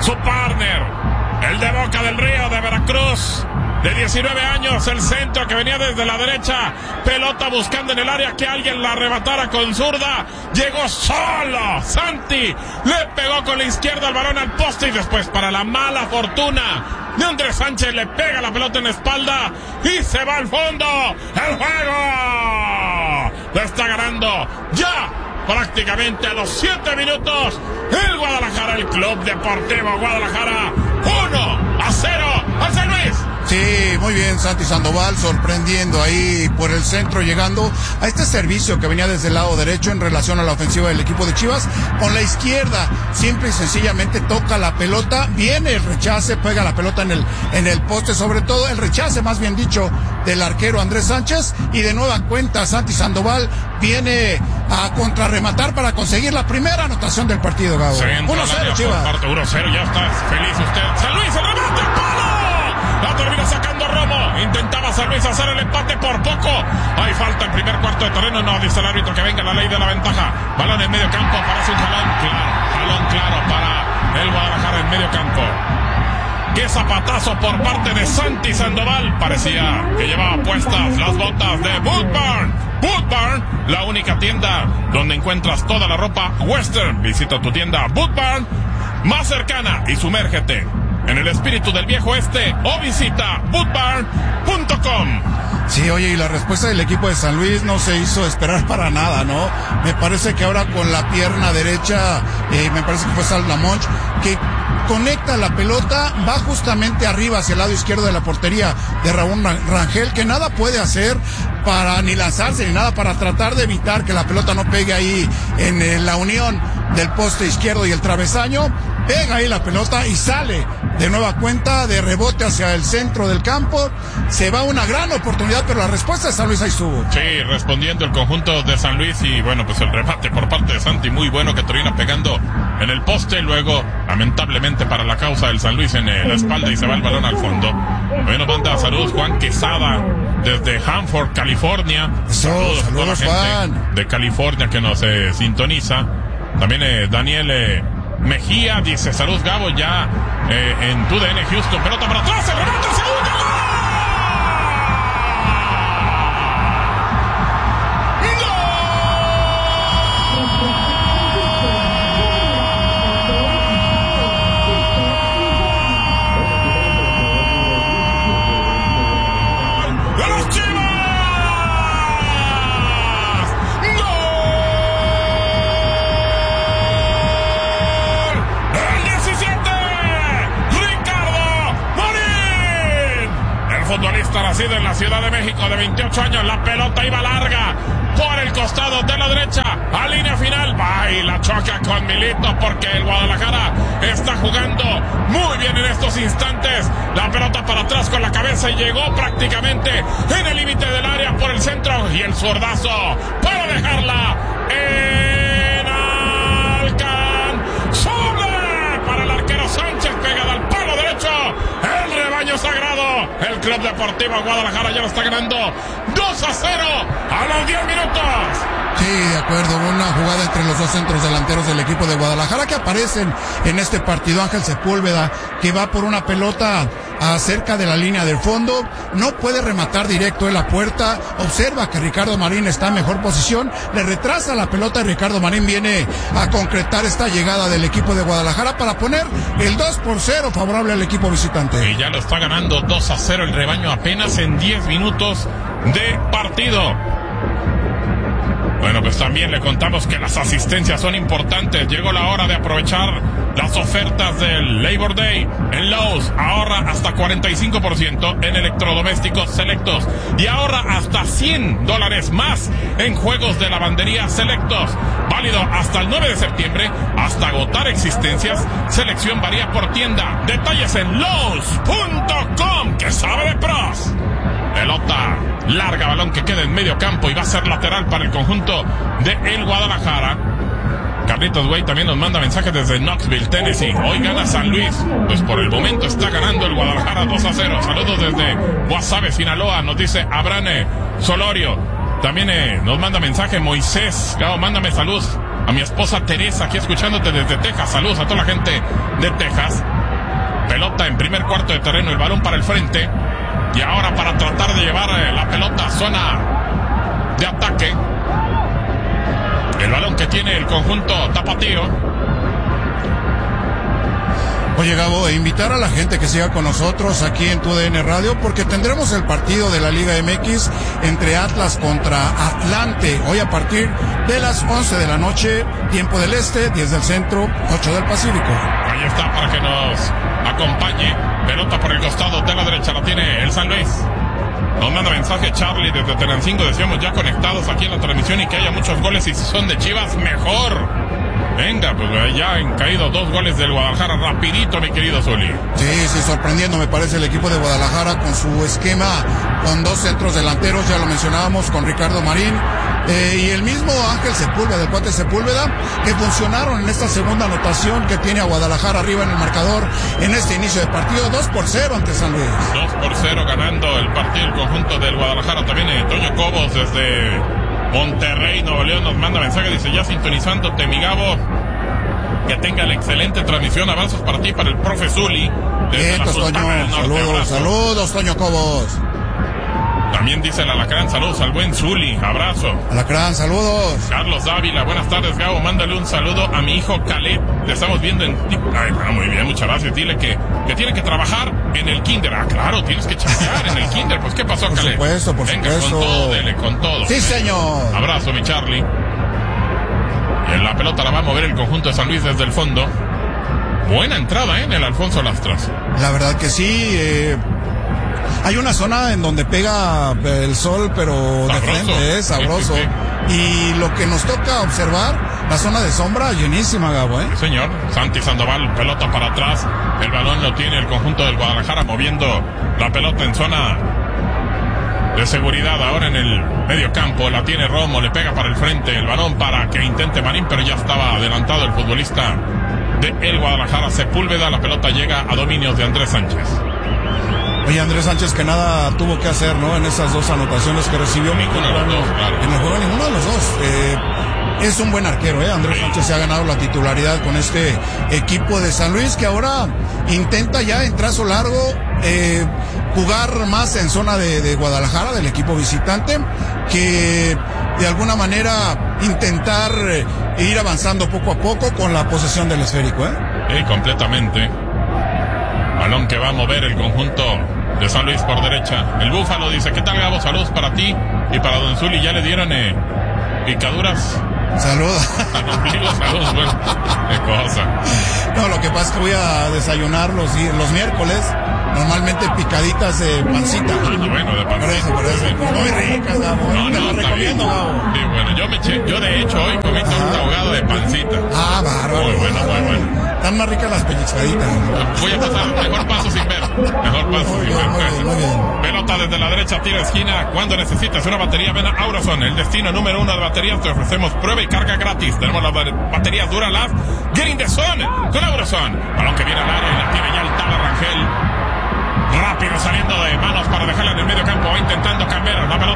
su partner, el de Boca del Río de Veracruz, de 19 años, el centro que venía desde la derecha, pelota buscando en el área que alguien la arrebatara con zurda, llegó solo, Santi, le pegó con la izquierda el balón al poste y después, para la mala fortuna de Andrés Sánchez, le pega la pelota en la espalda y se va al fondo. ¡El juego! Lo está ganando ya prácticamente a los 7 minutos el Guadalajara, el Club Deportivo Guadalajara, 1-0 al San Luis. Sí, muy bien, Santi Sandoval sorprendiendo ahí por el centro, llegando a este servicio que venía desde el lado derecho en relación a la ofensiva del equipo de Chivas. Con la izquierda, simple y sencillamente toca la pelota, viene el rechace, pega la pelota en el poste, sobre todo el rechace, más bien dicho, del arquero Andrés Sánchez, y de nueva cuenta Santi Sandoval viene a contrarrematar para conseguir la primera anotación del partido, Gabo. 1-0 Chivas. 1-0, ya está feliz usted. San Luis, el remate, ¡palo! La termina sacando Romo. Intentaba San Luis hacer el empate por poco. Hay falta en primer cuarto de terreno. No, dice el árbitro que venga la ley de la ventaja. Balón en medio campo. Parece un jalón claro para el Guadalajara en medio campo. Qué zapatazo por parte de Santi Sandoval. Parecía que llevaba puestas las botas de Boot Barn. Boot Barn, la única tienda donde encuentras toda la ropa western. Visita tu tienda Boot Barn más cercana y sumérgete en el espíritu del viejo oeste o visita bootbarn.com. Sí, oye, y la respuesta del equipo de San Luis no se hizo esperar para nada, ¿no? Me parece que ahora con la pierna derecha, me parece que fue Saldamonch, que conecta la pelota, va justamente arriba hacia el lado izquierdo de la portería de Raúl Rangel, que nada puede hacer para ni lanzarse ni nada para tratar de evitar que la pelota no pegue ahí en la unión del poste izquierdo y el travesaño. Pega ahí la pelota y sale de nueva cuenta de rebote hacia el centro del campo. Se va una gran oportunidad, pero la respuesta de San Luis ahí estuvo. Sí, respondiendo el conjunto de San Luis, y bueno, pues el remate por parte de Santi muy bueno, que termina pegando en el poste, luego lamentablemente para la causa del San Luis en la espalda, y se va el balón al fondo. Hoy nos manda saludos Juan Quesada desde Hanford, California. Saludos a la gente Juan de California que nos sintoniza. También Daniel Mejía dice: saludos Gabo, ya en TUDN Houston, pelota para atrás, el remate, segundo gol. Futbolista nacido en la Ciudad de México, de 28 años, la pelota iba larga por el costado de la derecha, a línea final, va y la choca con Milito, porque el Guadalajara está jugando muy bien en estos instantes. La pelota para atrás con la cabeza y llegó prácticamente en el límite del área por el centro, y el zurdazo para dejarla en alcanzable para el arquero Sánchez, pegada al palo derecho. El rebaño sagrado, el Club Deportivo Guadalajara ya lo está ganando 2-0 a los 10 minutos. Sí, de acuerdo, una jugada entre los dos centros delanteros del equipo de Guadalajara que aparecen en este partido. Ángel Sepúlveda, que va por una pelota cerca de la línea del fondo, no puede rematar directo en la puerta, observa que Ricardo Marín está en mejor posición, le retrasa la pelota y Ricardo Marín viene a concretar esta llegada del equipo de Guadalajara para poner el 2-0 favorable al equipo visitante. Y ya lo está ganando 2-0 el rebaño apenas en 10 minutos de partido. Bueno, pues también le contamos que las asistencias son importantes. Llegó la hora de aprovechar las ofertas del Labor Day en Lowe's. Ahorra hasta 45% en electrodomésticos selectos y ahorra hasta $100 más en juegos de lavandería selectos. Válido hasta el 9 de septiembre, hasta agotar existencias. Selección varía por tienda. Detalles en Lowe's.com, que sabe de pros. Pelota larga, balón que queda en medio campo y va a ser lateral para el conjunto de el Guadalajara. Carlitos Güey también nos manda mensajes desde Knoxville, Tennessee. Hoy gana San Luis, pues por el momento está ganando el Guadalajara 2-0. Saludos desde Guasave, Sinaloa, nos dice Abrane Solorio. También nos manda mensaje Moisés: Gabo, mándame saludos A mi esposa Teresa, aquí escuchándote desde Texas. Saludos a toda la gente de Texas. Pelota en primer cuarto de terreno, el balón para el frente. Y ahora para tratar de llevar la pelota a zona de ataque. El balón que tiene el conjunto tapatío. Oye, Gabo, invitar a la gente que siga con nosotros aquí en TUDN Radio, porque tendremos el partido de la Liga MX entre Atlas contra Atlante, hoy a partir de las 11 de la noche, tiempo del este, 10 del centro, 8 del Pacífico. Ahí está para que nos acompañe. Pelota por el costado de la derecha, la tiene el San Luis. Nos manda mensaje Charlie desde Tenancingo, decíamos ya conectados aquí en la transmisión y que haya muchos goles, y si son de Chivas, mejor. Venga, pues ya han caído 2 goles del Guadalajara, rapidito, mi querido Zuli. Sí, sorprendiendo me parece el equipo de Guadalajara con su esquema, con 2 centros delanteros, ya lo mencionábamos, con Ricardo Marín, y el mismo Ángel Sepúlveda, el cuate Sepúlveda, que funcionaron en esta segunda anotación que tiene a Guadalajara arriba en el marcador en este inicio de partido, 2-0 ante San Luis. 2-0 ganando el partido el conjunto del Guadalajara. También Toño Cobos desde Monterrey, Nuevo León, nos manda mensaje, dice ya sintonizándote, mi Gabo, que tenga la excelente transmisión, abrazos para ti, para el profe Zuli desde la Sultana del Norte. Saludos, Toño Cobos. También dice el Alacrán, saludos al buen Zuli, abrazo. Alacrán, saludos. Carlos Dávila, buenas tardes, Gabo, mándale un saludo a mi hijo Caleb, te estamos viendo en TikTok. Ay, bueno, muy bien, muchas gracias, dile que tiene que trabajar en el kinder. Ah, claro, tienes que chambear en el kinder. Pues, ¿qué pasó, Caleb? Por supuesto. Venga, con todo, dele, con todo. Sí, señor. Abrazo, mi Charlie. Y en la pelota la va a mover el conjunto de San Luis desde el fondo. Buena entrada, en el Alfonso Lastras. La verdad que sí, hay una zona en donde pega el sol, pero sabroso, de frente, sabroso. Sí. Y lo que nos toca observar, la zona de sombra llenísima, Gabo, Sí, señor. Santi Sandoval, pelota para atrás. El balón lo tiene el conjunto del Guadalajara, moviendo la pelota en zona de seguridad. Ahora en el medio campo la tiene Romo, le pega para el frente. El balón para que intente Marín, pero ya estaba adelantado el futbolista de el Guadalajara, Sepúlveda. La pelota llega a dominios de Andrés Sánchez. Oye, Andrés Sánchez, que nada tuvo que hacer, ¿no? En esas 2 anotaciones que recibió. Ninguno de los dos, claro. En el juego, ninguno de los dos. Es un buen arquero, Andrés Sánchez se ha ganado la titularidad con este equipo de San Luis, que ahora intenta ya en trazo largo jugar más en zona de Guadalajara, del equipo visitante, que de alguna manera intentar ir avanzando poco a poco con la posesión del esférico, completamente. Balón que va a mover el conjunto de San Luis por derecha. El Búfalo dice, ¿qué tal, Gabo? Saludos para ti y para Don Zuli. Ya le dieron picaduras. Saludos. Saludos, bueno, qué cosa. No, lo que pasa es que voy a desayunar los miércoles. Normalmente picaditas de pancita. Bueno, de pancita. Por eso. Muy ricas, Gabo. Te lo recomiendo, Gabo. Sí, bueno, yo de hecho hoy comí un ahogado de pancita. Ah, bárbaro. Muy bueno. Están más ricas las pellizcaditas, ¿no? Voy a pasar, mejor paso sin ver. Muy bien. Pelota desde la derecha, tira esquina. Cuando necesitas una batería, ven a Auroson, el destino número 1 de baterías. Te ofrecemos prueba y carga gratis. Tenemos las baterías Duralast Get in the Zone con Auroson. Balón que viene al área y la tiene ya el Tala Rangel. Rápido saliendo de manos para dejarla en el medio campo. Va intentando cambiar la pelota.